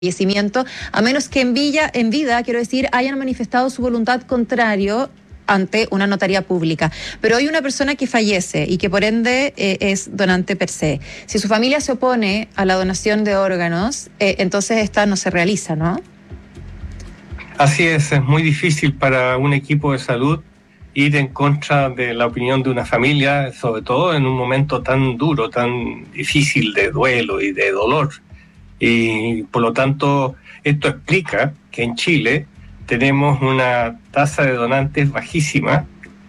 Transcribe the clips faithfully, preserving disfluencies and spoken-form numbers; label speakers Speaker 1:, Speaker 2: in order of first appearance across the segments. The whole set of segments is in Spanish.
Speaker 1: fallecimiento, a menos que en, villa, en vida, quiero decir, hayan manifestado su voluntad contrario ante una notaría pública. Pero hay una persona que fallece y que por ende eh, es donante per se. Si su familia se opone a la donación de órganos, eh, entonces esta no se realiza, ¿no?
Speaker 2: Así es, es muy difícil para un equipo de salud ir en contra de la opinión de una familia, sobre todo en un momento tan duro, tan difícil de duelo y de dolor. Y por lo tanto, esto explica que en Chile tenemos una tasa de donantes bajísima.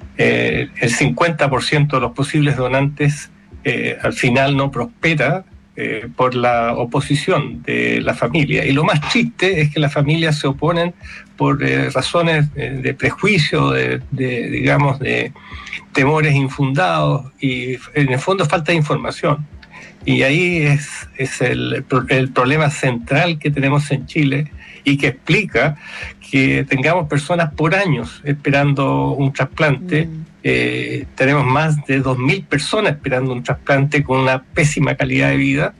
Speaker 2: Eh, el cincuenta por ciento de los posibles donantes eh, al final no prospera eh, por la oposición de la familia. Y lo más triste es que las familias se oponen por eh, razones eh, de prejuicio, de, de, digamos, de temores infundados y en el fondo falta de información. Y ahí es, es el, el problema central que tenemos en Chile y que explica que tengamos personas por años esperando un trasplante. Mm. Eh, tenemos más de dos mil personas esperando un trasplante con una pésima calidad de vida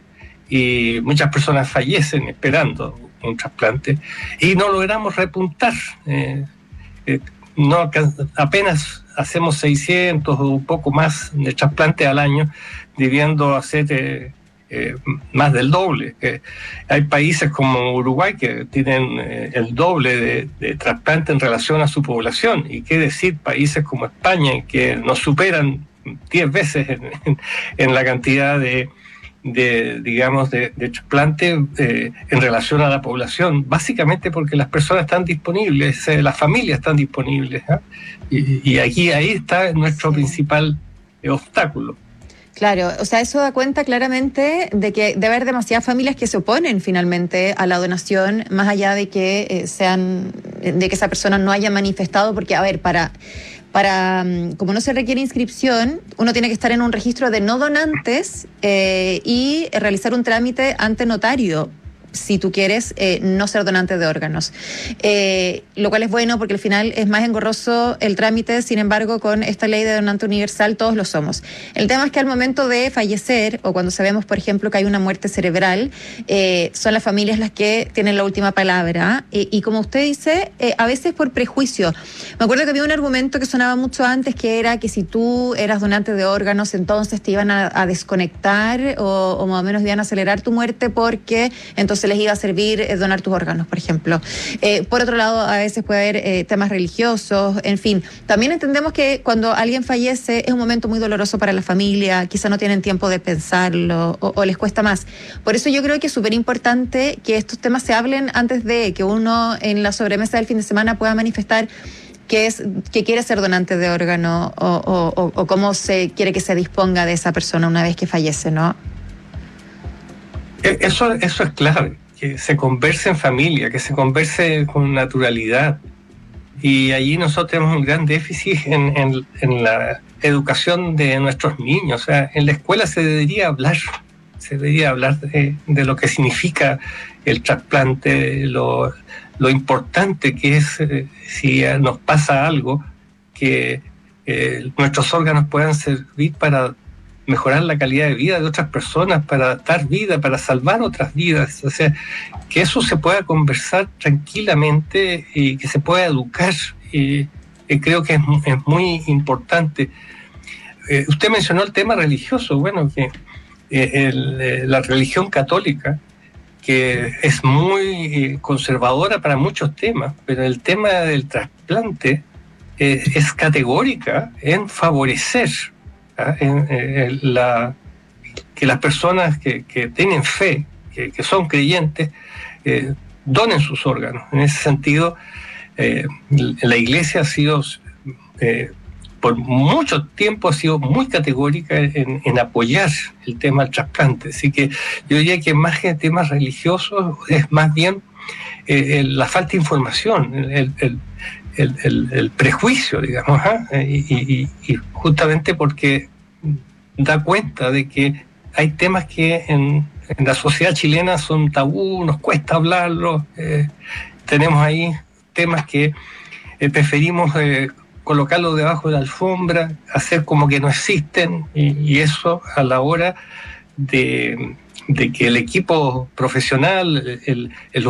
Speaker 2: y muchas personas fallecen esperando un trasplante y no logramos repuntar. Eh, eh, no, apenas hacemos seiscientos o un poco más de trasplantes al año, debiendo hacer eh, eh, más del doble. Eh, hay países como Uruguay que tienen eh, el doble de, de trasplante en relación a su población, y qué decir países como España que nos superan diez veces en, en, en la cantidad de, de digamos, de, de trasplante eh, en relación a la población, básicamente porque las personas están disponibles, eh, las familias están disponibles, ¿eh? y, y aquí ahí está nuestro sí. principal eh, obstáculo.
Speaker 1: Claro, o sea, eso da cuenta claramente de que debe haber demasiadas familias que se oponen finalmente a la donación, más allá de que eh, sean, de que esa persona no haya manifestado, porque, a ver, para, para como no se requiere inscripción, uno tiene que estar en un registro de no donantes eh, y realizar un trámite ante notario, si tú quieres eh, no ser donante de órganos. Eh, lo cual es bueno porque al final es más engorroso el trámite, sin embargo, con esta ley de donante universal todos lo somos. El tema es que al momento de fallecer, o cuando sabemos, por ejemplo, que hay una muerte cerebral, eh, son las familias las que tienen la última palabra, eh, y como usted dice, eh, a veces por prejuicio. Me acuerdo que había un argumento que sonaba mucho antes, que era que si tú eras donante de órganos, entonces te iban a, a desconectar o, o más o menos iban a acelerar tu muerte porque entonces se les iba a servir eh, donar tus órganos, por ejemplo. Eh, por otro lado, a veces puede haber eh, temas religiosos, en fin. También entendemos que cuando alguien fallece es un momento muy doloroso para la familia, quizá no tienen tiempo de pensarlo o, o les cuesta más. Por eso yo creo que es súper importante que estos temas se hablen antes de que uno en la sobremesa del fin de semana pueda manifestar que es que quiere ser donante de órgano o, o, o, o cómo se quiere que se disponga de esa persona una vez que fallece, ¿no?
Speaker 2: Eso, eso es clave, que se converse en familia, que se converse con naturalidad. Y allí nosotros tenemos un gran déficit en, en, en la educación de nuestros niños. O sea, en la escuela se debería hablar, se debería hablar de, de lo que significa el trasplante, lo, lo importante que es, eh, si nos pasa algo, que eh, nuestros órganos puedan servir para mejorar la calidad de vida de otras personas, para dar vida, para salvar otras vidas. O sea, que eso se pueda conversar tranquilamente y que se pueda educar, y, y creo que es, es muy importante. Eh, usted mencionó el tema religioso. Bueno, que eh, el, eh, la religión católica, que es muy conservadora para muchos temas, pero el tema del trasplante eh, es categórica en favorecer En, en la, que las personas que, que tienen fe, que, que son creyentes, eh, donen sus órganos. En ese sentido, eh, la Iglesia ha sido, eh, por mucho tiempo, ha sido muy categórica en, en apoyar el tema del trasplante. Así que yo diría que más que temas religiosos, es más bien eh, el, la falta de información, el, el El, el, el prejuicio, digamos, ¿eh? y, y, y justamente porque da cuenta de que hay temas que en, en la sociedad chilena son tabú, nos cuesta hablarlo, eh, tenemos ahí temas que eh, preferimos eh, colocarlos debajo de la alfombra, hacer como que no existen, y, y eso a la hora de de que el equipo profesional, el, el